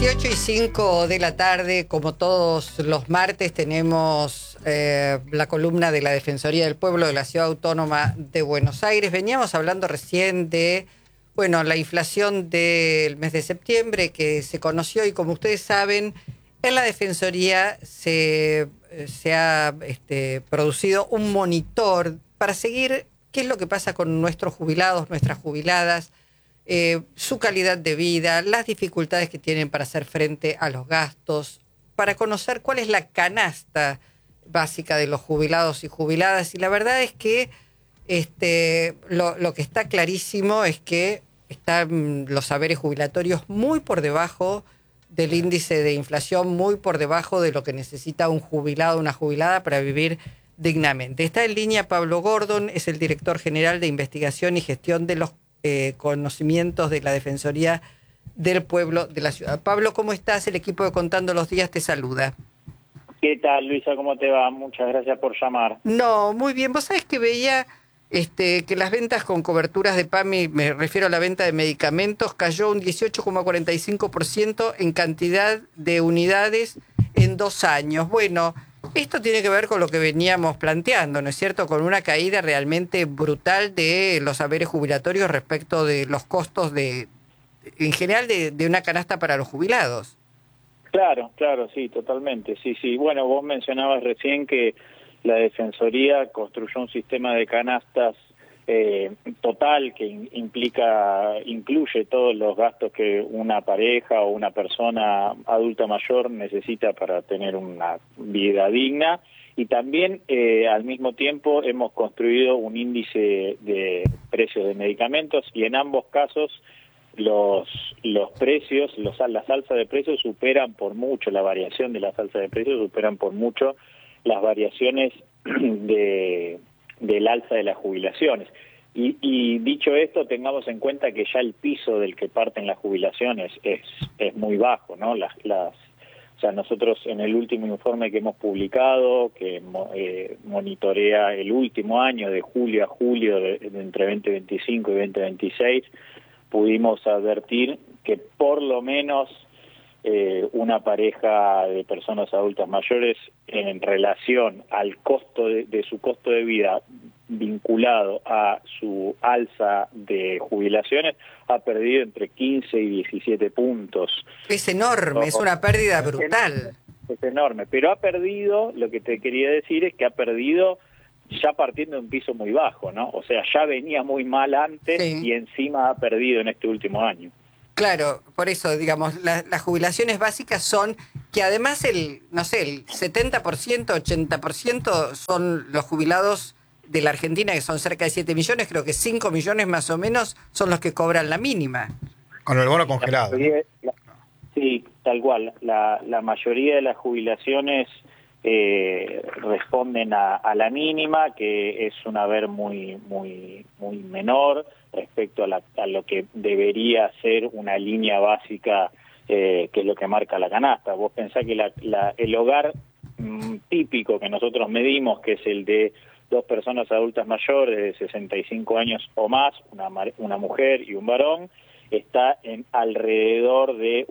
18:05 de la tarde, como todos los martes, tenemos la columna de la Defensoría del Pueblo de la Ciudad Autónoma de Buenos Aires. Veníamos hablando recién de, la inflación del mes de septiembre que se conoció y, como ustedes saben, en la Defensoría se ha producido un monitor para seguir qué es lo que pasa con nuestros jubilados, nuestras jubiladas, su calidad de vida, las dificultades que tienen para hacer frente a los gastos, para conocer cuál es la canasta básica de los jubilados y jubiladas. Y la verdad es que lo que está clarísimo es que están los saberes jubilatorios muy por debajo del índice de inflación, muy por debajo de lo que necesita un jubilado o una jubilada para vivir dignamente. Está en línea Pablo Gordon, es el director general de Investigación y Gestión de los Conocimientos de la Defensoría del Pueblo de la Ciudad. Pablo, ¿cómo estás? El equipo de Contando los Días te saluda. ¿Qué tal, Luisa? ¿Cómo te va? Muchas gracias por llamar. No, muy bien. Vos sabés que veía que las ventas con coberturas de PAMI, me refiero a la venta de medicamentos, cayó un 18,45% en cantidad de unidades en 2 años. Bueno, esto tiene que ver con lo que veníamos planteando, ¿no es cierto? Con una caída realmente brutal de los saberes jubilatorios respecto de los costos en general de una canasta para los jubilados. Claro, sí, totalmente. Sí. Bueno, vos mencionabas recién que la Defensoría construyó un sistema de canastas total que incluye todos los gastos que una pareja o una persona adulta mayor necesita para tener una vida digna, y también al mismo tiempo hemos construido un índice de precios de medicamentos, y en ambos casos los precios, las alzas de precios superan por mucho, la variación de las alzas de precios superan por mucho las variaciones del alza de las jubilaciones. Y dicho esto, tengamos en cuenta que ya el piso del que parten las jubilaciones es muy bajo, ¿no? O sea, nosotros en el último informe que hemos publicado, que monitorea el último año, de julio a julio, entre 2025 y 2026, pudimos advertir que por lo menos una pareja de personas adultas mayores, en relación al costo de su costo de vida vinculado a su alza de jubilaciones, ha perdido entre 15 y 17 puntos. Es enorme, es una pérdida brutal. Es enorme, pero ha perdido, lo que te quería decir es que ha perdido ya partiendo de un piso muy bajo, ¿no? O sea, ya venía muy mal antes, sí, y encima ha perdido en este último año. Claro, por eso, digamos, las jubilaciones básicas son que además el 70%, 80% son los jubilados de la Argentina, que son cerca de 7 millones, creo que 5 millones más o menos son los que cobran la mínima. Con el bono congelado. Sí, tal cual. La mayoría de las jubilaciones responden a la mínima, que es un haber muy menor respecto a lo que debería ser una línea básica, que es lo que marca la canasta. Vos pensás que el hogar típico que nosotros medimos, que es el de 2 personas adultas mayores de 65 años o más, una mujer y un varón, está en alrededor de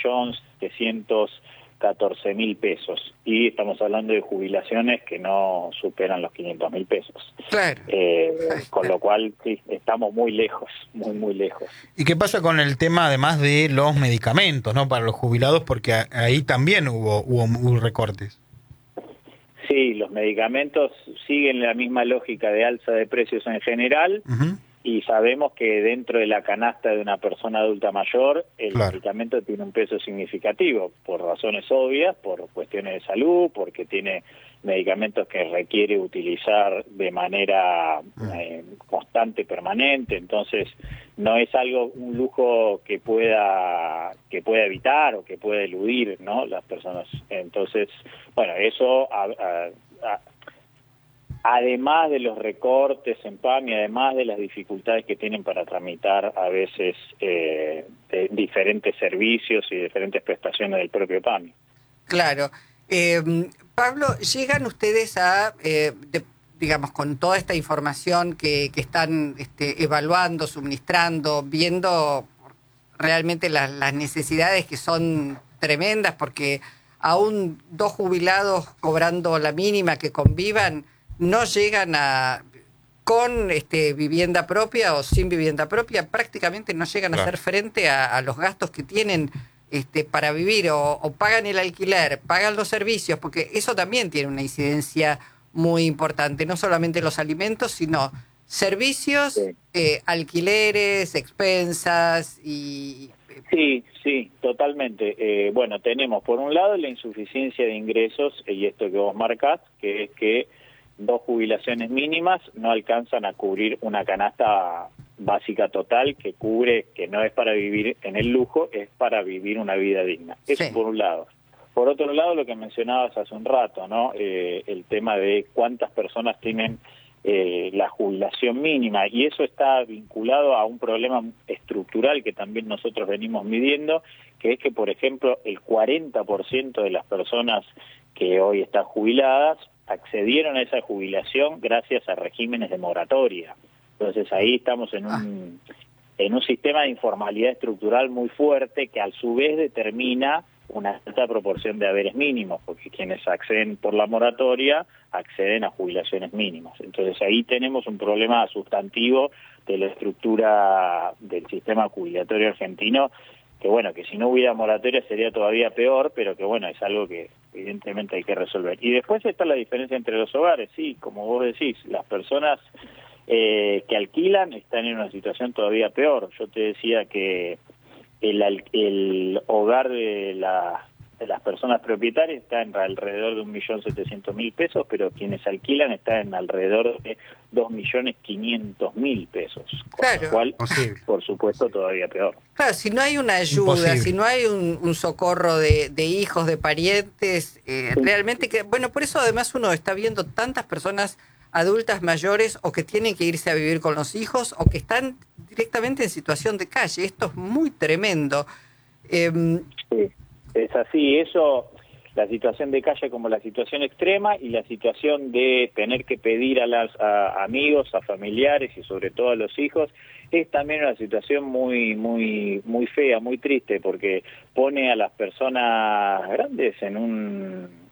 1.714.000 pesos, y estamos hablando de jubilaciones que no superan los 500.000 pesos. Claro. Con lo cual, sí, estamos muy lejos, muy lejos. ¿Y qué pasa con el tema, además de los medicamentos, ¿no?, para los jubilados? Porque ahí también hubo recortes. Sí, los medicamentos siguen la misma lógica de alza de precios en general. Uh-huh. Y sabemos que dentro de la canasta de una persona adulta mayor, el medicamento tiene un peso significativo, por razones obvias, por cuestiones de salud, porque tiene medicamentos que requiere utilizar de manera constante, permanente. Entonces no es un lujo que pueda evitar o que pueda eludir, ¿no?, las personas. Entonces, bueno, eso además de los recortes en PAMI, además de las dificultades que tienen para tramitar a veces diferentes servicios y diferentes prestaciones del propio PAMI. Claro. Pablo, ¿llegan ustedes digamos, con toda esta información que están evaluando, suministrando, viendo realmente las necesidades que son tremendas, porque aún dos jubilados cobrando la mínima que convivan no llegan a, con vivienda propia o sin vivienda propia, prácticamente no llegan a hacer frente a los gastos que tienen para vivir, o pagan el alquiler, pagan los servicios, porque eso también tiene una incidencia muy importante, no solamente los alimentos, sino servicios, alquileres, expensas y... Sí, totalmente. Bueno, tenemos por un lado la insuficiencia de ingresos, y esto que vos marcás, que es que 2 jubilaciones mínimas no alcanzan a cubrir una canasta básica total que cubre, que no es para vivir en el lujo, es para vivir una vida digna. Eso por un lado. Por otro lado, lo que mencionabas hace un rato, ¿no? El tema de cuántas personas tienen la jubilación mínima, y eso está vinculado a un problema estructural que también nosotros venimos midiendo, que es que, por ejemplo, el 40% de las personas que hoy están jubiladas accedieron a esa jubilación gracias a regímenes de moratoria. Entonces ahí estamos en un sistema de informalidad estructural muy fuerte, que a su vez determina una alta proporción de haberes mínimos, porque quienes acceden por la moratoria acceden a jubilaciones mínimas. Entonces ahí tenemos un problema sustantivo de la estructura del sistema jubilatorio argentino, que bueno, que si no hubiera moratoria sería todavía peor, pero que bueno, es algo que evidentemente hay que resolver. Y después está la diferencia entre los hogares. Sí, como vos decís, las personas que alquilan están en una situación todavía peor. Yo te decía que el hogar de las personas propietarias está en alrededor de 1.700.000 pesos, pero quienes alquilan están en alrededor de 2.500.000 pesos. Claro. Con lo cual, por supuesto, todavía peor. Claro, si no hay una ayuda, si no hay un socorro de hijos, de parientes, realmente que, bueno, por eso además uno está viendo tantas personas adultas mayores o que tienen que irse a vivir con los hijos o que están directamente en situación de calle. Esto es muy tremendo. Sí, es así. Eso, la situación de calle como la situación extrema, y la situación de tener que pedir a amigos, a familiares y sobre todo a los hijos, es también una situación muy fea, muy triste, porque pone a las personas grandes en un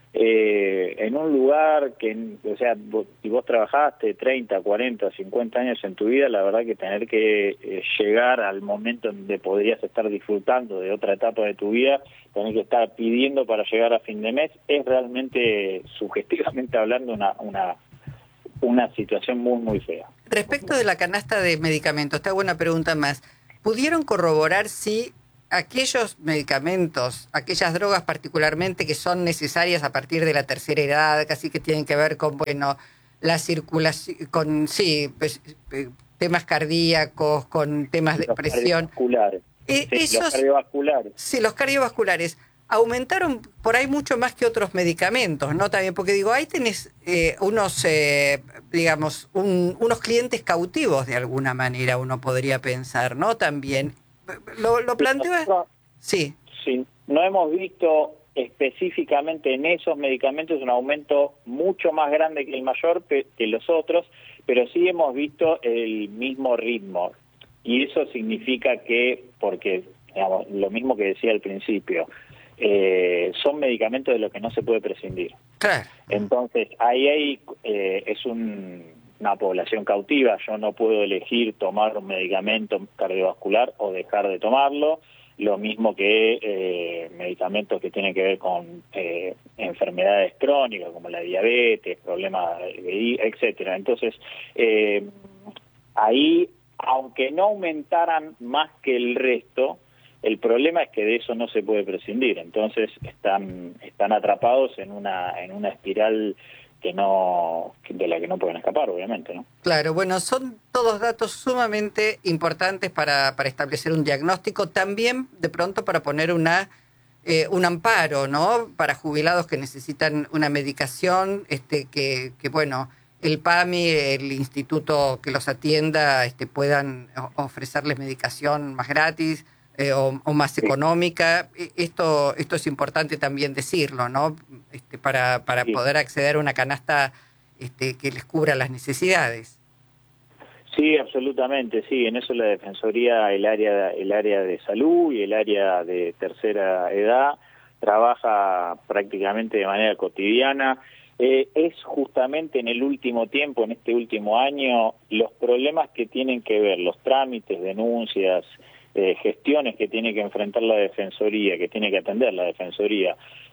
lugar que, o sea, si vos trabajaste 30, 40, 50 años en tu vida, la verdad que tener que llegar al momento en donde podrías estar disfrutando de otra etapa de tu vida, tener que estar pidiendo para llegar a fin de mes, es realmente, subjetivamente hablando, una situación muy fea. Respecto de la canasta de medicamentos, esta buena pregunta más. ¿Pudieron corroborar si aquellos medicamentos, aquellas drogas particularmente que son necesarias a partir de la tercera edad, casi que tienen que ver con, bueno, la circulación, con, temas cardíacos, con temas de presión? Cardiovasculares. Los cardiovasculares. Sí, los cardiovasculares aumentaron por ahí mucho más que otros medicamentos, ¿no? También, porque digo, ahí tenés unos clientes cautivos de alguna manera, uno podría pensar, ¿no? También. ¿Lo planteo? Sí. Sí, no hemos visto específicamente en esos medicamentos un aumento mucho más grande que el mayor que los otros, pero sí hemos visto el mismo ritmo. Y eso significa que, porque, digamos, lo mismo que decía al principio, son medicamentos de los que no se puede prescindir. Claro. Entonces, ahí es una población cautiva. Yo no puedo elegir tomar un medicamento cardiovascular o dejar de tomarlo, lo mismo que medicamentos que tienen que ver con enfermedades crónicas como la diabetes, problemas etcétera. Entonces, ahí, aunque no aumentaran más que el resto, el problema es que de eso no se puede prescindir. Entonces están atrapados en una espiral de la que no pueden escapar, obviamente, ¿no? Claro, bueno, son todos datos sumamente importantes para establecer un diagnóstico, también de pronto para poner un amparo, ¿no? Para jubilados que necesitan una medicación, que bueno, el PAMI, el instituto que los atienda, puedan ofrecerles medicación más gratis o más económica. Esto es importante también decirlo, ¿no? Para poder acceder a una canasta que les cubra las necesidades. Sí, absolutamente, sí. En eso la Defensoría, el área de salud y el área de tercera edad trabaja prácticamente de manera cotidiana. Es justamente en el último tiempo, en este último año, los problemas que tienen que ver, los trámites, denuncias, gestiones que tiene que enfrentar la Defensoría, que tiene que atender la Defensoría,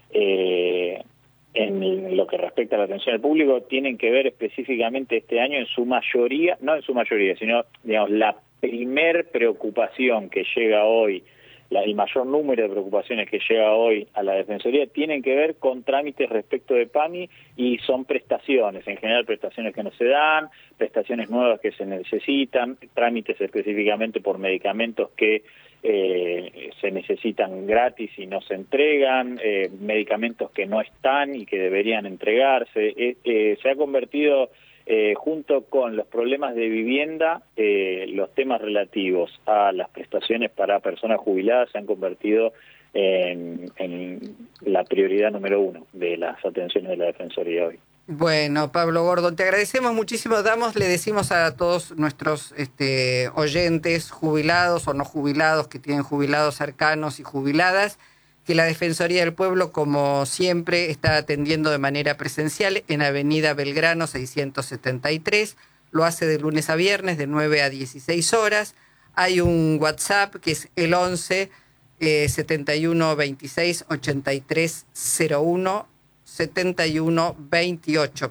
en lo que respecta a la atención al público, tienen que ver específicamente este año en su mayoría, no en su mayoría, sino, digamos, la primer preocupación que llega hoy, el mayor número de preocupaciones que llega hoy a la Defensoría tienen que ver con trámites respecto de PAMI y son prestaciones, en general prestaciones que no se dan, prestaciones nuevas que se necesitan, trámites específicamente por medicamentos que se necesitan gratis y no se entregan, medicamentos que no están y que deberían entregarse. Se ha convertido, junto con los problemas de vivienda, los temas relativos a las prestaciones para personas jubiladas se han convertido en la prioridad número 1 de las atenciones de la Defensoría hoy. Bueno, Pablo Gordon, te agradecemos muchísimo. Le decimos a todos nuestros oyentes jubilados o no jubilados, que tienen jubilados cercanos y jubiladas, que la Defensoría del Pueblo, como siempre, está atendiendo de manera presencial en Avenida Belgrano 673. Lo hace de lunes a viernes, de 9 a 16 horas. Hay un WhatsApp que es el 11 71 26 83 01. 71 28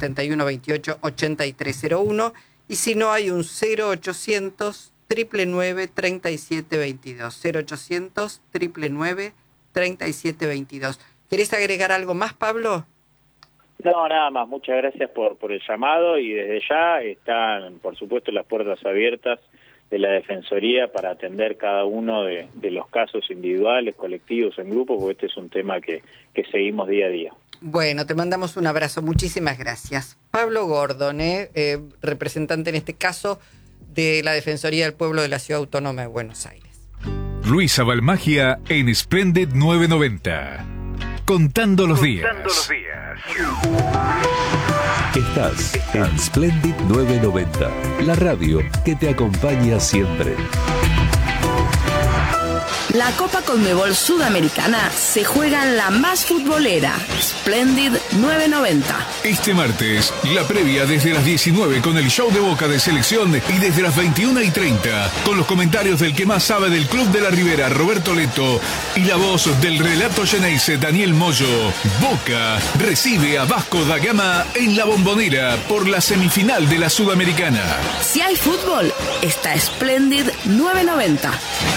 8301, y si no hay un 0800 999 3722, 0800 999 3722. ¿Querés agregar algo más, Pablo? No, nada más. Muchas gracias por el llamado, y desde ya están, por supuesto, las puertas abiertas de la Defensoría para atender cada uno de los casos individuales, colectivos, en grupo, porque este es un tema que seguimos día a día. Bueno, te mandamos un abrazo. Muchísimas gracias. Pablo Gordon, representante en este caso de la Defensoría del Pueblo de la Ciudad Autónoma de Buenos Aires. Luisa Balmagia en Splendid 990. Contando los días. Estás en Splendid 990, la radio que te acompaña siempre. La Copa Conmebol Sudamericana se juega en la más futbolera, Splendid 990. Este martes, la previa desde las 19 con el show de Boca de selección, y desde las 21:30 con los comentarios del que más sabe del Club de la Ribera, Roberto Leto, y la voz del relato Geneise, Daniel Moyo. Boca recibe a Vasco da Gama en la Bombonera por la semifinal de la Sudamericana. Si hay fútbol, está Splendid 990.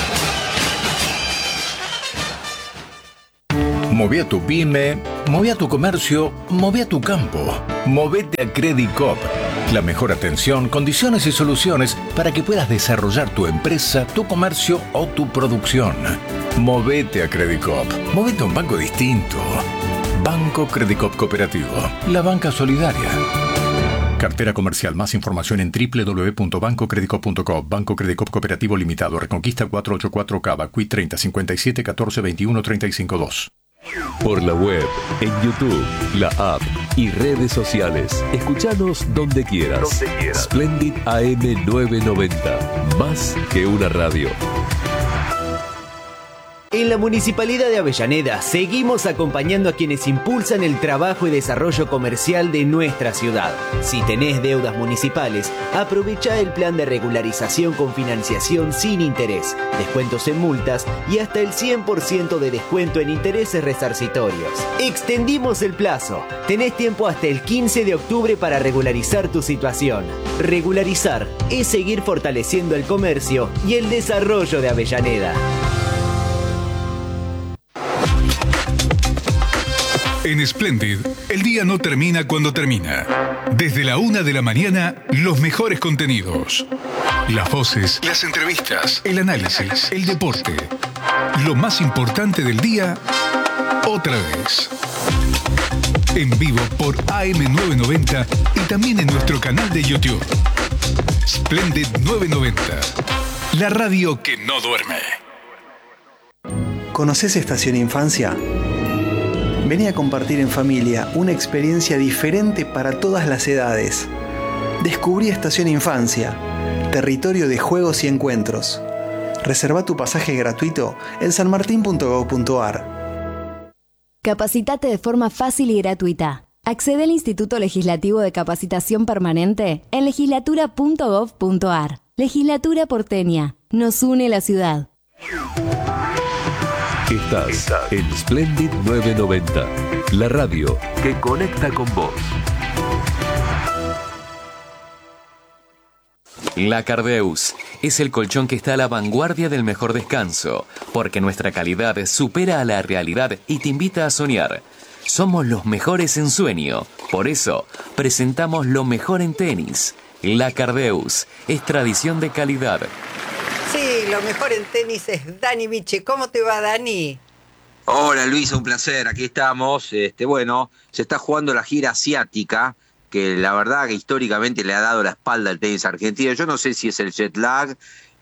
Moví a tu pyme, moví a tu comercio, moví a tu campo. Movete a Credit Coop. La mejor atención, condiciones y soluciones para que puedas desarrollar tu empresa, tu comercio o tu producción. Movete a Credit Coop. Movete a un banco distinto. Banco Credit Coop Cooperativo. La banca solidaria. Cartera comercial. Más información en www.bancocreditcoop.com. Banco Credit Coop Cooperativo Limitado. Reconquista 484 Cava. Quit 30 57 14 21 352. Por la web, en YouTube, la app y redes sociales. Escuchanos donde quieras. Splendid AM 990. Más que una radio. En la Municipalidad de Avellaneda seguimos acompañando a quienes impulsan el trabajo y desarrollo comercial de nuestra ciudad. Si tenés deudas municipales, aprovecha el plan de regularización con financiación sin interés, descuentos en multas y hasta el 100% de descuento en intereses resarcitorios. Extendimos el plazo. Tenés tiempo hasta el 15 de octubre para regularizar tu situación. Regularizar es seguir fortaleciendo el comercio y el desarrollo de Avellaneda. En Splendid, el día no termina cuando termina. Desde la 1 de la mañana, los mejores contenidos. Las voces, las entrevistas, el análisis, el deporte. Lo más importante del día, otra vez. En vivo por AM990 y también en nuestro canal de YouTube. Splendid 990, la radio que no duerme. ¿Conoces Estación Infancia? Vení a compartir en familia una experiencia diferente para todas las edades. Descubrí Estación Infancia, territorio de juegos y encuentros. Reserva tu pasaje gratuito en sanmartin.gov.ar. Capacitate de forma fácil y gratuita. Accede al Instituto Legislativo de Capacitación Permanente en legislatura.gov.ar. Legislatura porteña. Nos une la ciudad. Estás en Splendid 990, la radio que conecta con vos. La Cardeus es el colchón que está a la vanguardia del mejor descanso, porque nuestra calidad supera a la realidad y te invita a soñar. Somos los mejores en sueño, por eso presentamos lo mejor en tenis. La Cardeus es tradición de calidad. Sí, lo mejor en tenis es Dani Miche. ¿Cómo te va, Dani? Hola Luisa, un placer, aquí estamos. Bueno, se está jugando la gira asiática, que la verdad que históricamente le ha dado la espalda al tenis argentino. Yo no sé si es el jet lag,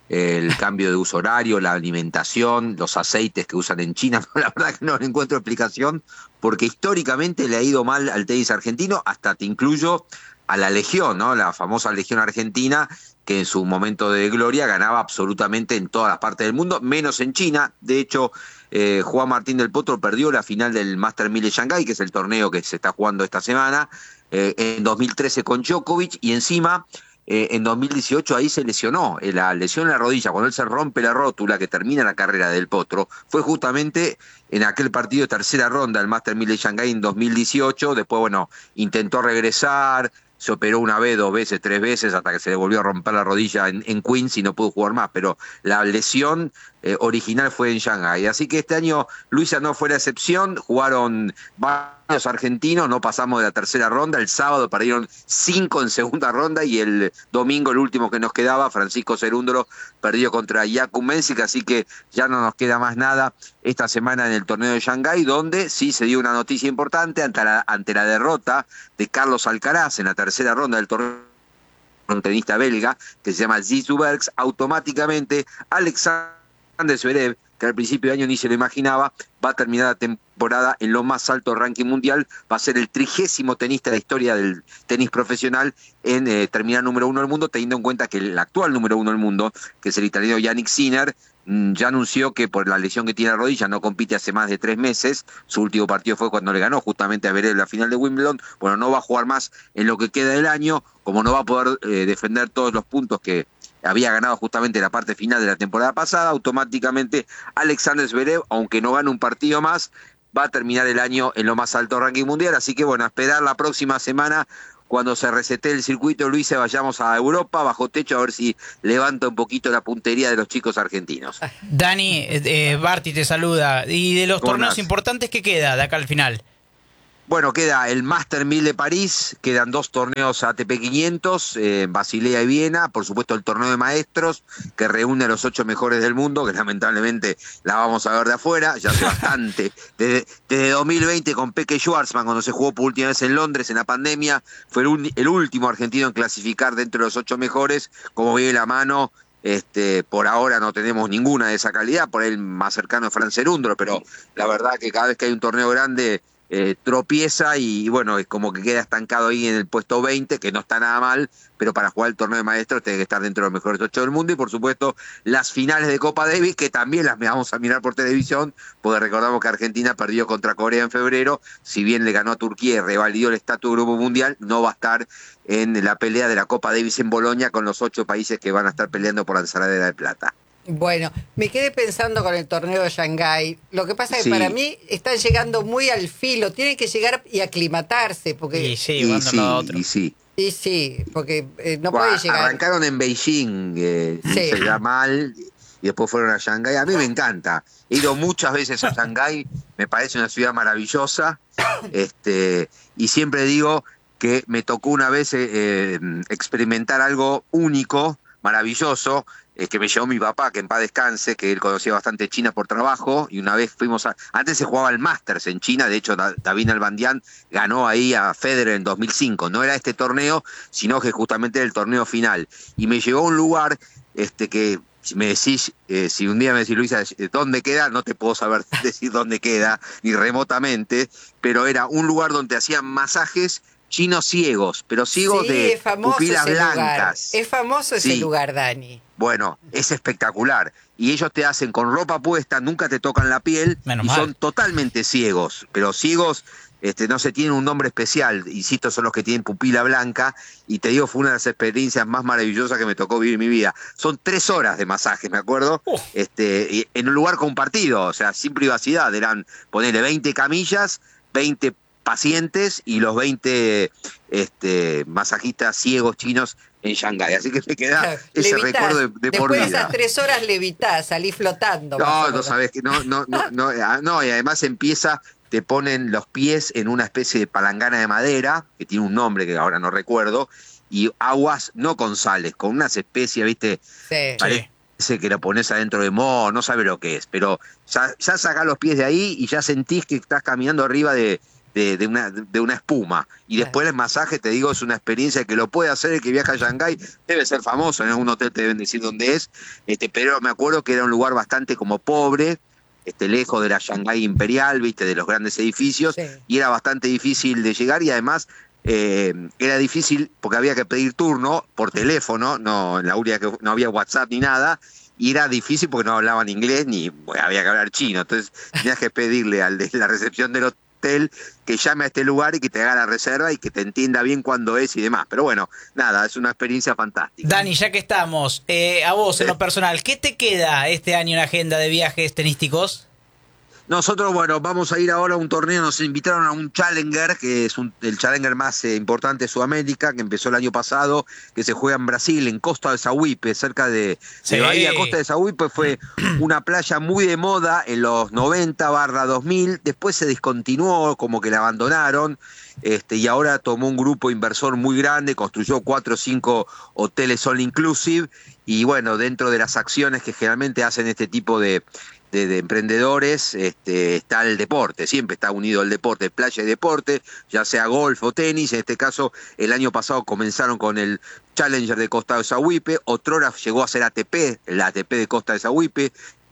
el cambio de uso horario, la alimentación, los aceites que usan en China. La verdad que no le encuentro explicación, porque históricamente le ha ido mal al tenis argentino, hasta te incluyo a la Legión, ¿no? La famosa Legión Argentina, que en su momento de gloria ganaba absolutamente en todas las partes del mundo, menos en China. De hecho, Juan Martín del Potro perdió la final del Master 1000 de Shanghái, que es el torneo que se está jugando esta semana, en 2013 con Djokovic, y encima en 2018 ahí se lesionó, la lesión en la rodilla, cuando él se rompe la rótula que termina la carrera del Potro, fue justamente en aquel partido de tercera ronda del Master 1000 de Shanghái en 2018, después bueno, intentó regresar, se operó una vez, 2 veces, 3 veces, hasta que se le volvió a romper la rodilla en Queens y no pudo jugar más, pero la lesión original fue en Shanghái. Así que este año Luisa no fue la excepción, jugaron varios argentinos, no pasamos de la tercera ronda, el sábado perdieron 5 en segunda ronda y el domingo, el último que nos quedaba, Francisco Cerúndolo, perdió contra Jakub Mensik, así que ya no nos queda más nada esta semana en el torneo de Shanghái, donde sí se dio una noticia importante ante la derrota de Carlos Alcaraz en la tercera ronda del torneo, un tenista belga que se llama Zizou Bergs. Automáticamente Alexander Zverev, que al principio de año ni se lo imaginaba, va a terminar la temporada en lo más alto ranking mundial, va a ser el 30º tenista de la historia del tenis profesional en terminar número 1 del mundo, teniendo en cuenta que el actual número 1 del mundo, que es el italiano Yannick Sinner, ya anunció que por la lesión que tiene en la rodilla no compite hace más de 3 meses. Su último partido fue cuando le ganó justamente a Zverev la final de Wimbledon. Bueno, no va a jugar más en lo que queda del año, como no va a poder defender todos los puntos que había ganado justamente la parte final de la temporada pasada. Automáticamente Alexander Zverev, aunque no gane un partido más, va a terminar el año en lo más alto ranking mundial. Así que bueno, a esperar la próxima semana, cuando se resete el circuito, Luis, vayamos a Europa, bajo techo, a ver si levanta un poquito la puntería de los chicos argentinos. Dani, Barty te saluda. ¿Y de los torneos importantes qué queda de acá al final? Bueno, queda el Master 1000 de París, quedan 2 torneos ATP 500, Basilea y Viena, por supuesto el torneo de maestros, que reúne a los 8 mejores del mundo, que lamentablemente la vamos a ver de afuera, ya hace bastante. Desde 2020 con Peke Schwartzman, cuando se jugó por última vez en Londres en la pandemia, fue el último argentino en clasificar dentro de los 8 mejores, como viene la mano. Por ahora no tenemos ninguna de esa calidad, por el más cercano es Fran Cerúndolo, pero la verdad que cada vez que hay un torneo grande tropieza y bueno, es como que queda estancado ahí en el puesto 20, que no está nada mal, pero para jugar el torneo de maestros tiene que estar dentro de los mejores 8 del mundo. Y por supuesto las finales de Copa Davis, que también las vamos a mirar por televisión, porque recordamos que Argentina perdió contra Corea en febrero, si bien le ganó a Turquía y revalidó el estatus de grupo mundial, no va a estar en la pelea de la Copa Davis en Bolonia con los 8 países que van a estar peleando por la ensaladera de plata. Bueno, me quedé pensando con el torneo de Shanghái. Lo que pasa es que para mí están llegando muy al filo. Tienen que llegar y aclimatarse. Porque... Y sí, porque no puede llegar. Arrancaron en Beijing, se da mal, y después fueron a Shanghái. A mí me encanta. He ido muchas veces a Shanghái, me parece una ciudad maravillosa. Y siempre digo que me tocó una vez experimentar algo único, maravilloso, que me llevó mi papá, que en paz descanse, que él conocía bastante China por trabajo, y una vez fuimos antes se jugaba el Masters en China, de hecho David Nalbandian ganó ahí a Federer en 2005, no era este torneo, sino que justamente era el torneo final, y me llevó a un lugar que si me decís, si un día me decís, Luisa, ¿dónde queda? No te puedo saber decir dónde queda, ni remotamente, pero era un lugar donde hacían masajes chinos ciegos, pero ciegos de pupilas blancas. Es famoso ese lugar, Dani. Bueno, es espectacular. Y ellos te hacen con ropa puesta, nunca te tocan la piel, son totalmente ciegos, pero ciegos, no se tienen un nombre especial, insisto, son los que tienen pupila blanca, y te digo, fue una de las experiencias más maravillosas que me tocó vivir en mi vida. Son 3 horas de masaje, me acuerdo, en un lugar compartido, o sea, sin privacidad, eran, ponele, 20 camillas, 20 pacientes y los 20 masajistas ciegos chinos en Shanghái. Así que me queda ese recuerdo de por vida. Después de esas 3 horas levitás, salís flotando. No sabés que no, y además te ponen los pies en una especie de palangana de madera, que tiene un nombre que ahora no recuerdo, y aguas no con sales, con unas especies, ¿viste? Sí. Parece que lo pones adentro de moho, no sabe lo que es, pero ya sacás los pies de ahí y ya sentís que estás caminando arriba de una espuma. Y después el masaje, te digo, es una experiencia que lo puede hacer el que viaja a Shanghái, debe ser famoso, en algún hotel te deben decir dónde es, pero me acuerdo que era un lugar bastante como pobre, lejos de la Shanghái imperial, viste, de los grandes edificios, y era bastante difícil de llegar, y además era difícil porque había que pedir turno por teléfono, no había WhatsApp ni nada, y era difícil porque no hablaban inglés ni había que hablar chino, entonces tenías que pedirle al de la recepción del hotel que llame a este lugar y que te haga la reserva y que te entienda bien cuándo es y demás. Pero bueno, nada, es una experiencia fantástica. Dani, ya que estamos, a vos en lo personal, ¿qué te queda este año en la agenda de viajes tenísticos? Nosotros, vamos a ir ahora a un torneo, nos invitaron a un Challenger, que es el Challenger más importante de Sudamérica, que empezó el año pasado, que se juega en Brasil, en Costa de Sauípe, cerca de Bahía. Costa de Sauípe fue una playa muy de moda en los 90/2000, después se descontinuó, como que la abandonaron, y ahora tomó un grupo inversor muy grande, construyó 4 o 5 hoteles all inclusive, y bueno, dentro de las acciones que generalmente hacen este tipo de emprendedores, está el deporte, siempre está unido el deporte, playa y deporte, ya sea golf o tenis. En este caso, el año pasado comenzaron con el Challenger de Costa de Sauípe, otrora llegó a ser ATP, la ATP de Costa de Sauípe,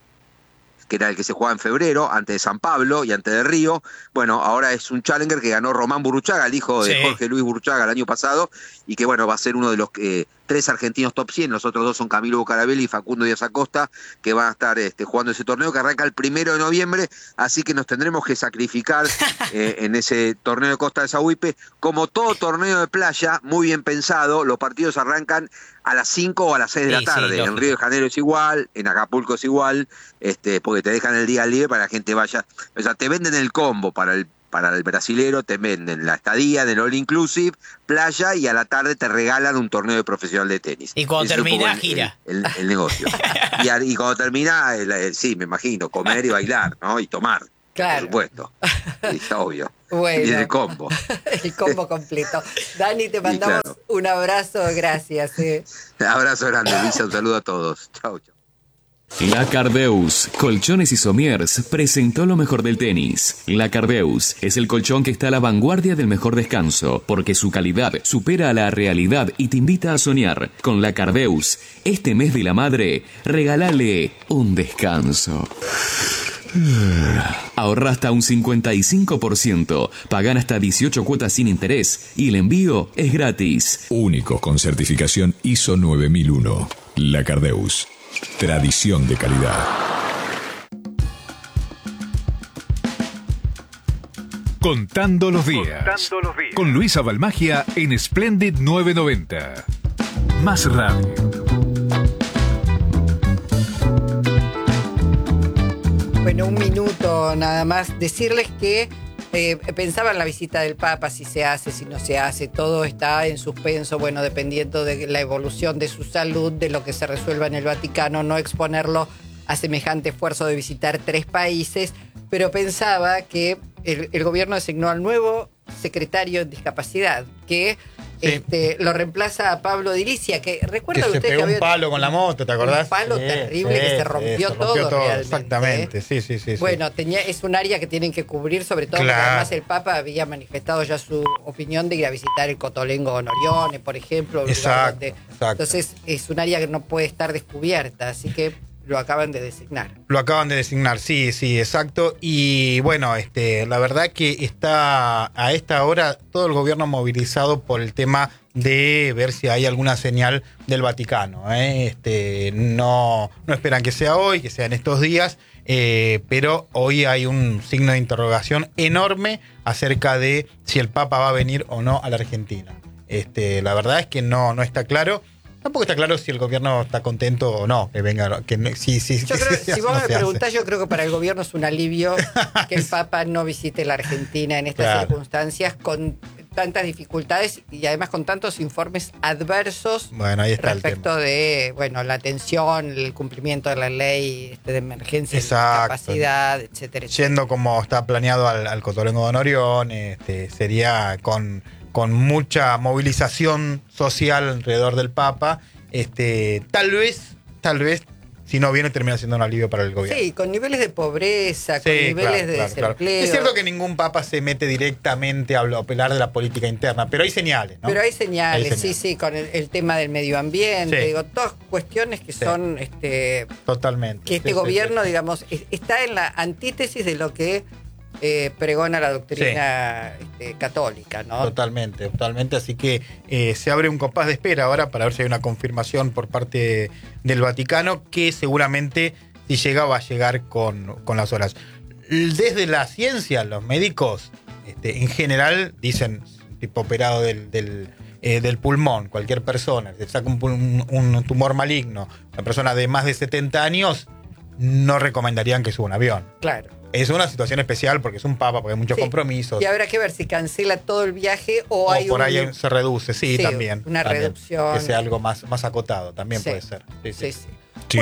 que era el que se jugaba en febrero, antes de San Pablo y antes de Río. Bueno, ahora es un Challenger que ganó Román Burruchaga, el hijo de Jorge Luis Burruchaga, el año pasado, y que va a ser uno de los 3 argentinos top 100, los otros 2 son Camilo Bucarabelli y Facundo Díaz Acosta, que van a estar jugando ese torneo que arranca el 1 de noviembre, así que nos tendremos que sacrificar en ese torneo de Costa de Sauípe. Como todo torneo de playa, muy bien pensado, los partidos arrancan a las 5 o a las 6 de la tarde. En Río de Janeiro es igual, en Acapulco es igual, porque te dejan el día libre para que la gente vaya. O sea, te venden el combo para el brasilero, te venden la estadía del all inclusive, playa, y a la tarde te regalan un torneo de profesional de tenis. Y cuando termina, gira. El negocio. y cuando termina, sí, me imagino, comer y bailar, ¿no? Y tomar. Claro. Por supuesto. Está obvio. Bueno. Y el combo. El combo completo. Dani, te mandamos un abrazo, gracias. Un abrazo grande, Luisa, un saludo a todos. Chau, chau. La Cardeus, Colchones y Somiers, presentó lo mejor del tenis. La Cardeus es el colchón que está a la vanguardia del mejor descanso, porque su calidad supera a la realidad y te invita a soñar. Con La Cardeus, este mes de la madre, regálale un descanso. Ahorra hasta un 55%, pagan hasta 18 cuotas sin interés y el envío es gratis. Único con certificación ISO 9001. La Cardeus. Tradición de calidad. Contando los días. Con Luisa Balmagia en Splendid 990. Más radio. Bueno, un minuto nada más. Decirles que pensaba en la visita del Papa, si se hace, si no se hace, todo está en suspenso, bueno, dependiendo de la evolución de su salud, de lo que se resuelva en el Vaticano, no exponerlo a semejante esfuerzo de visitar 3 países, pero pensaba que el gobierno designó al nuevo secretario de discapacidad, que lo reemplaza a Pablo Dilicia, que recuerda usted se pegó que había un palo con la moto, ¿te acordás? Un palo terrible que se rompió todo realmente. Exactamente, sí. Bueno, es un área que tienen que cubrir, sobre todo porque además el Papa había manifestado ya su opinión de ir a visitar el Cotolengo Onorione, por ejemplo. Exacto. Entonces es un área que no puede estar descubierta, así que lo acaban de designar. Lo acaban de designar, sí, exacto. Y bueno, la verdad que está a esta hora todo el gobierno movilizado por el tema de ver si hay alguna señal del Vaticano. No esperan que sea hoy, que sea en estos días, pero hoy hay un signo de interrogación enorme acerca de si el Papa va a venir o no a la Argentina. La verdad es que no está claro. Tampoco está claro si el gobierno está contento o no que venga. Si vos me preguntás, yo creo que para el gobierno es un alivio que el Papa no visite la Argentina en estas circunstancias con tantas dificultades y además con tantos informes adversos respecto de la atención, el cumplimiento de la ley de emergencia, de capacidad, etcétera. Yendo como está planeado al Cotolengo de Honorión, sería con mucha movilización social alrededor del Papa. Tal vez, si no viene, termina siendo un alivio para el gobierno. Sí, con niveles de pobreza, con niveles de desempleo. Claro. Es cierto que ningún Papa se mete directamente a operar de la política interna, pero hay señales, ¿no? Pero hay señales, sí, con el tema del medio ambiente, todas cuestiones que son... Totalmente. Que este gobierno, digamos, está en la antítesis de lo que... pregona la doctrina católica, ¿no? Totalmente. Así que se abre un compás de espera ahora para ver si hay una confirmación por parte del Vaticano, que seguramente si llega va a llegar con las horas. Desde la ciencia, los médicos en general dicen, tipo operado del pulmón, cualquier persona, se saca un tumor maligno, una persona de más de 70 años, no recomendarían que suba un avión. Claro. Es una situación especial porque es un papa, porque hay muchos compromisos. Y habrá que ver si cancela todo el viaje o hay por ahí se reduce, también. Una reducción. Que sea algo más acotado, también puede ser. Sí,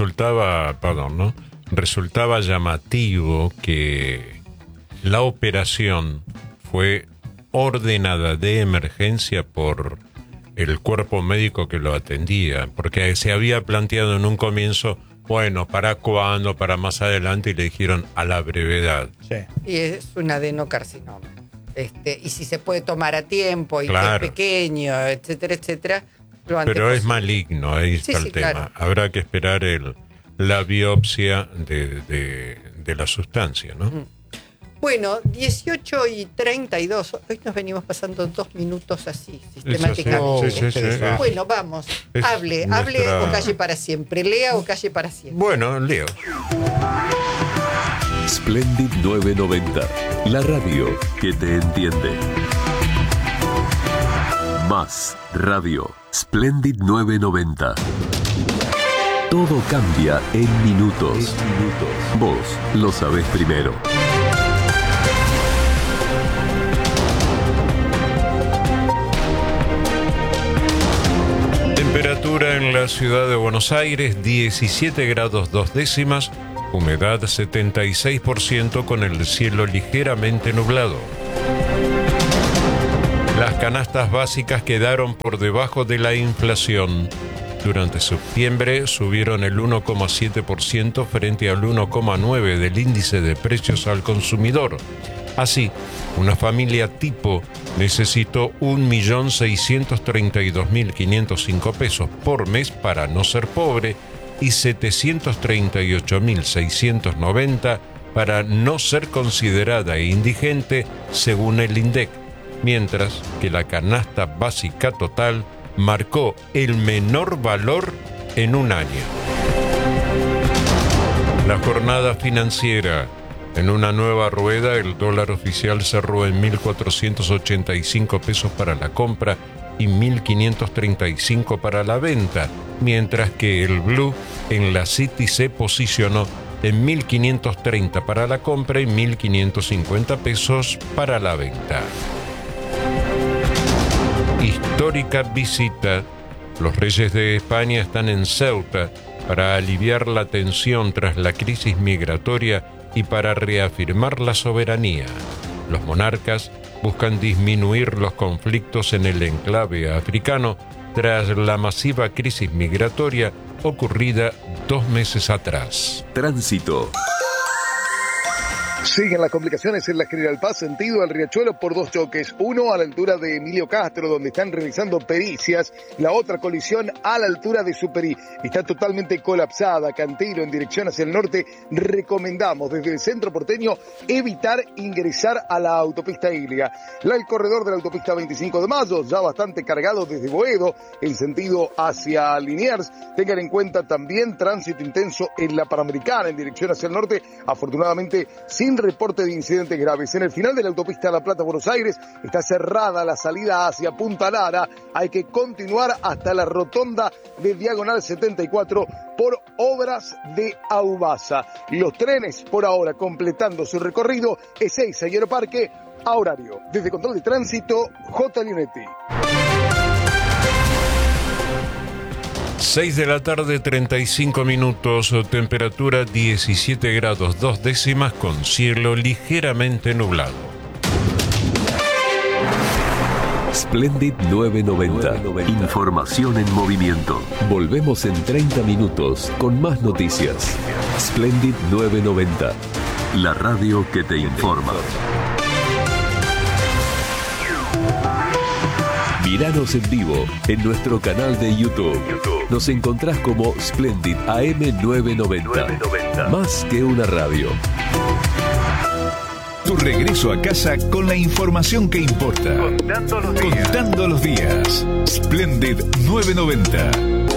resultaba llamativo que la operación fue ordenada de emergencia por el cuerpo médico que lo atendía, porque se había planteado en un comienzo... Bueno, ¿para cuándo? ¿Para más adelante? Y le dijeron a la brevedad. Sí. Y es un adenocarcinoma. Y si se puede tomar a tiempo y que es pequeño, etcétera, lo antes Pero posible. es maligno, ahí está el tema. Claro. Habrá que esperar la biopsia de la sustancia, ¿no? Bueno, 18:32. Hoy nos venimos pasando 2 minutos así, sistemáticamente. Sí. Bueno, vamos. Hable o calle para siempre. Lea o calle para siempre. Bueno, leo. Splendid 990. La radio que te entiende. Más radio. Splendid 990. Todo cambia en minutos. Vos lo sabés primero. Temperatura en la ciudad de Buenos Aires, 17 grados 2 décimas, humedad 76% con el cielo ligeramente nublado. Las canastas básicas quedaron por debajo de la inflación. Durante septiembre subieron el 1,7% frente al 1,9% del índice de precios al consumidor. Así, una familia tipo necesitó 1.632.505 pesos por mes para no ser pobre y 738.690 para no ser considerada indigente según el INDEC, mientras que la canasta básica total marcó el menor valor en un año. La jornada financiera. En una nueva rueda, el dólar oficial cerró en 1.485 pesos para la compra y 1.535 para la venta, mientras que el blue en la City se posicionó en 1.530 para la compra y 1.550 pesos para la venta. Histórica visita. Los reyes de España están en Ceuta para aliviar la tensión tras la crisis migratoria y para reafirmar la soberanía. Los monarcas buscan disminuir los conflictos en el enclave africano tras la masiva crisis migratoria ocurrida 2 meses atrás. Tránsito. Siguen las complicaciones en la General Paz, sentido al Riachuelo, por 2 choques. Uno a la altura de Emilio Castro, donde están realizando pericias. La otra colisión a la altura de Superí. Está totalmente colapsada. Cantero en dirección hacia el norte. Recomendamos desde el centro porteño evitar ingresar a la autopista Ilia. El corredor de la autopista 25 de Mayo, ya bastante cargado desde Boedo, en sentido hacia Liniers. Tengan en cuenta también tránsito intenso en la Panamericana, en dirección hacia el norte. Afortunadamente, sin reporte de incidentes graves. En el final de la autopista La Plata-Buenos Aires está cerrada la salida hacia Punta Lara. Hay que continuar hasta la rotonda de Diagonal 74 por obras de Aubasa. Los trenes, por ahora, completando su recorrido, Ezeiza y Aeroparque, a horario. Desde Control de Tránsito, J. Lionetti. 6 de la tarde, 35 minutos, temperatura 17 grados 2 décimas con cielo ligeramente nublado. Splendid 990. Información en movimiento. Volvemos en 30 minutos con más noticias. Splendid 990. La radio que te informa. Míranos en vivo en nuestro canal de YouTube. Nos encontrás como Splendid AM990. Más que una radio. Tu regreso a casa con la información que importa. Contando los días. Splendid 990.